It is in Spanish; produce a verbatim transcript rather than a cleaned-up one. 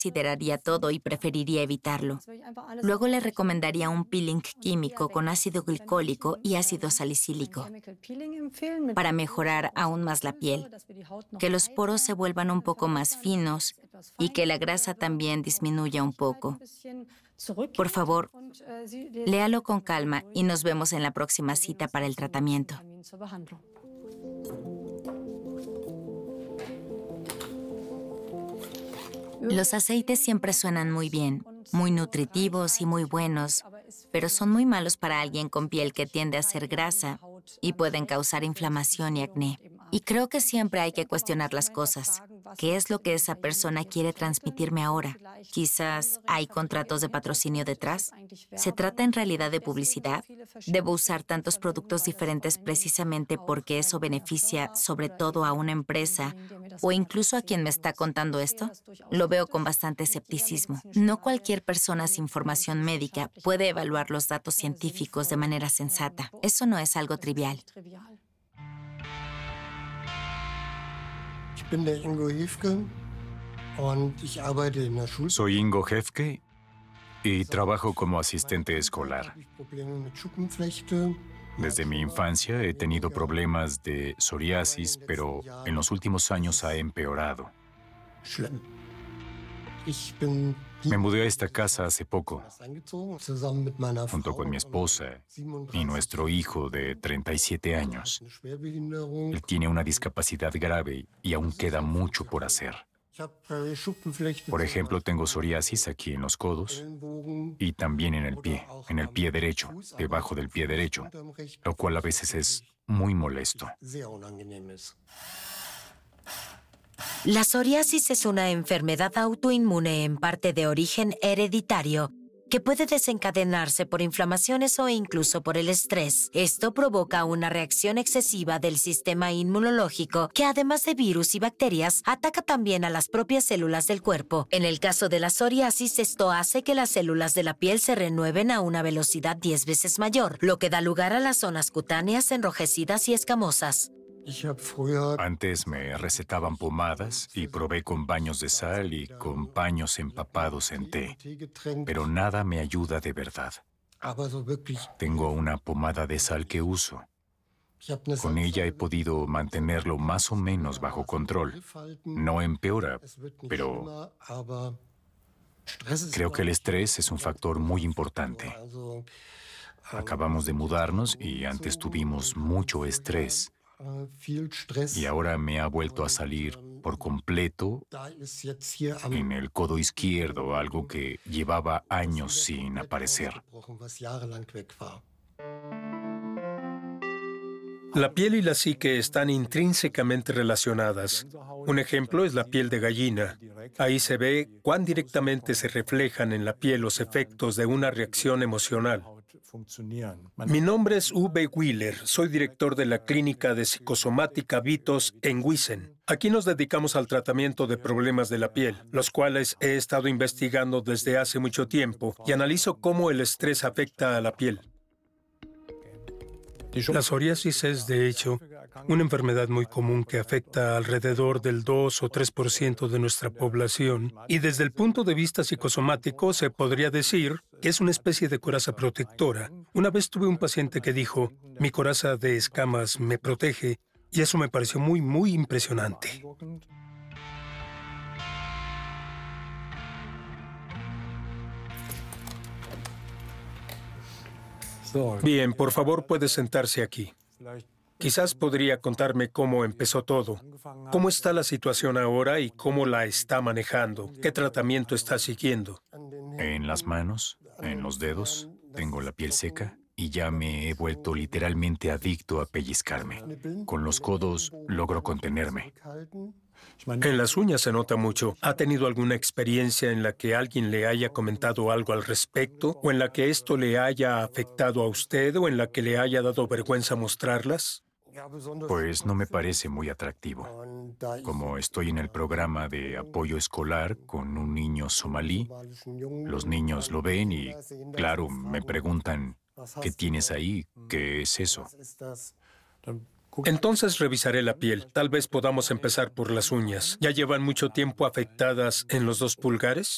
consideraría todo y preferiría evitarlo. Luego le recomendaría un peeling químico con ácido glicólico y ácido salicílico para mejorar aún más la piel, que los poros se vuelvan un poco más finos y que la grasa también disminuya un poco. Por favor, léalo con calma y nos vemos en la próxima cita para el tratamiento. Los aceites siempre suenan muy bien, muy nutritivos y muy buenos, pero son muy malos para alguien con piel que tiende a ser grasa y pueden causar inflamación y acné. Y creo que siempre hay que cuestionar las cosas. ¿Qué es lo que esa persona quiere transmitirme ahora? Quizás hay contratos de patrocinio detrás. ¿Se trata en realidad de publicidad? ¿Debo usar tantos productos diferentes precisamente porque eso beneficia sobre todo a una empresa o incluso a quien me está contando esto? Lo veo con bastante escepticismo. No cualquier persona sin formación médica puede evaluar los datos científicos de manera sensata. Eso no es algo trivial. Soy Ingo Hefke y trabajo como asistente escolar. Desde mi infancia he tenido problemas de psoriasis, pero en los últimos años ha empeorado. Me mudé a esta casa hace poco, junto con mi esposa y nuestro hijo de treinta y siete años. Él tiene una discapacidad grave y aún queda mucho por hacer. Por ejemplo, tengo psoriasis aquí en los codos y también en el pie, en el pie derecho, debajo del pie derecho, lo cual a veces es muy molesto. La psoriasis es una enfermedad autoinmune en parte de origen hereditario que puede desencadenarse por inflamaciones o incluso por el estrés. Esto provoca una reacción excesiva del sistema inmunológico que, además de virus y bacterias, ataca también a las propias células del cuerpo. En el caso de la psoriasis, esto hace que las células de la piel se renueven a una velocidad diez veces mayor, lo que da lugar a las zonas cutáneas enrojecidas y escamosas. Antes me recetaban pomadas y probé con baños de sal y con paños empapados en té, pero nada me ayuda de verdad. Tengo una pomada de sal que uso. Con ella he podido mantenerlo más o menos bajo control. No empeora, pero creo que el estrés es un factor muy importante. Acabamos de mudarnos y antes tuvimos mucho estrés. Y ahora me ha vuelto a salir por completo en el codo izquierdo, algo que llevaba años sin aparecer. La piel y la psique están intrínsecamente relacionadas. Un ejemplo es la piel de gallina. Ahí se ve cuán directamente se reflejan en la piel los efectos de una reacción emocional. Mi nombre es Uwe Wheeler, soy director de la Clínica de Psicosomática Vitos en Wissen. Aquí nos dedicamos al tratamiento de problemas de la piel, los cuales he estado investigando desde hace mucho tiempo y analizo cómo el estrés afecta a la piel. La psoriasis es, de hecho, una enfermedad muy común que afecta alrededor del dos o tres por ciento de nuestra población y desde el punto de vista psicosomático se podría decir que es una especie de coraza protectora. Una vez tuve un paciente que dijo, mi coraza de escamas me protege y eso me pareció muy, muy impresionante. Bien, por favor, puede sentarse aquí. Quizás podría contarme cómo empezó todo, cómo está la situación ahora y cómo la está manejando, qué tratamiento está siguiendo. En las manos, en los dedos, tengo la piel seca y ya me he vuelto literalmente adicto a pellizcarme. Con los codos logro contenerme. En las uñas se nota mucho. ¿Ha tenido alguna experiencia en la que alguien le haya comentado algo al respecto? ¿O en la que esto le haya afectado a usted? ¿O en la que le haya dado vergüenza mostrarlas? Pues no me parece muy atractivo. Como estoy en el programa de apoyo escolar con un niño somalí, los niños lo ven y, claro, me preguntan, ¿qué tienes ahí? ¿Qué es eso? Entonces revisaré la piel. Tal vez podamos empezar por las uñas. ¿Ya llevan mucho tiempo afectadas en los dos pulgares?